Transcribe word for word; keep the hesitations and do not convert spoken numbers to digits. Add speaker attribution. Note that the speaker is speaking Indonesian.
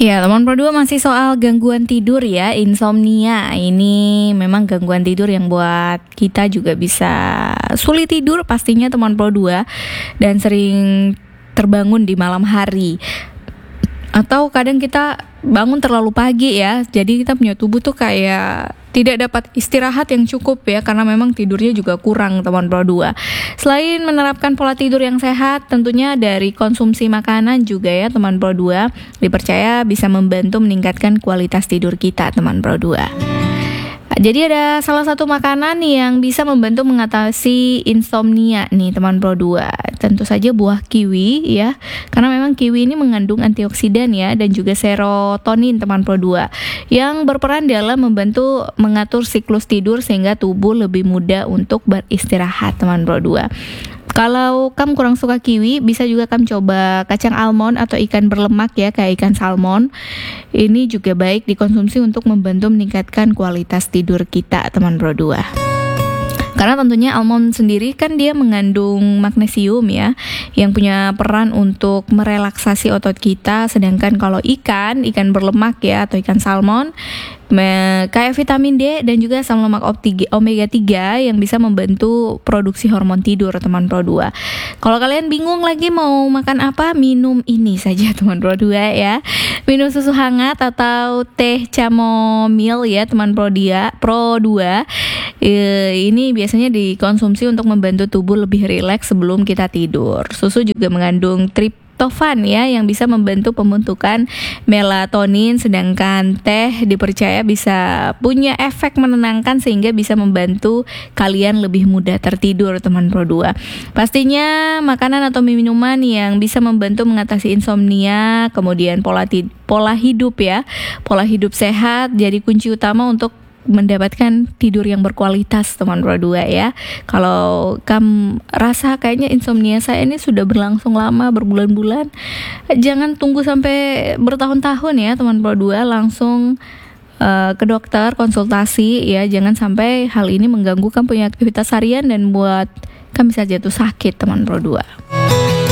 Speaker 1: Ya, teman Pro dua masih soal gangguan tidur ya, insomnia. Ini memang gangguan tidur yang buat kita juga bisa sulit tidur pastinya teman Pro dua, dan sering terbangun di malam hari. Atau kadang kita bangun terlalu pagi ya, jadi kita punya tubuh tuh kayak tidak dapat istirahat yang cukup ya, karena memang tidurnya juga kurang teman Pro dua. Selain menerapkan pola tidur yang sehat, tentunya dari konsumsi makanan juga ya teman Pro dua, dipercaya bisa membantu meningkatkan kualitas tidur kita teman Pro dua. Jadi ada salah satu makanan yang bisa membantu mengatasi insomnia nih teman Pro dua. Tentu saja buah kiwi ya, karena memang kiwi ini mengandung antioksidan ya, dan juga serotonin teman Pro dua, yang berperan dalam membantu mengatur siklus tidur sehingga tubuh lebih mudah untuk beristirahat teman Pro dua. Kalau kamu kurang suka kiwi, bisa juga kamu coba kacang almond atau ikan berlemak ya, kayak ikan salmon. Ini juga baik dikonsumsi untuk membantu meningkatkan kualitas tidur kita teman Pro dua. Karena tentunya almond sendiri kan dia mengandung magnesium ya, yang punya peran untuk merelaksasi otot kita. Sedangkan kalau ikan, ikan berlemak ya atau ikan salmon, me- kayak vitamin D dan juga asam lemak omega tiga yang bisa membantu produksi hormon tidur teman Pro dua. Kalau kalian bingung lagi mau makan apa, minum ini saja teman Pro dua ya. Minum susu hangat atau teh chamomile ya teman Pro dia, Pro dua. E, ini biasanya dikonsumsi untuk membantu tubuh lebih rileks sebelum kita tidur. Susu juga mengandung triptofan ya, yang bisa membantu pembentukan melatonin, sedangkan teh dipercaya bisa punya efek menenangkan sehingga bisa membantu kalian lebih mudah tertidur teman Pro dua. Pastinya makanan atau minuman yang bisa membantu mengatasi insomnia, kemudian pola tid- pola hidup ya, pola hidup sehat jadi kunci utama untuk mendapatkan tidur yang berkualitas teman Pro dua ya. Kalau kamu rasa kayaknya insomnia saya ini sudah berlangsung lama, berbulan-bulan, jangan tunggu sampai bertahun-tahun ya teman Pro dua, langsung uh, ke dokter konsultasi ya. Jangan sampai hal ini mengganggu kamu punya aktivitas harian dan buat kamu bisa jatuh sakit teman Pro dua.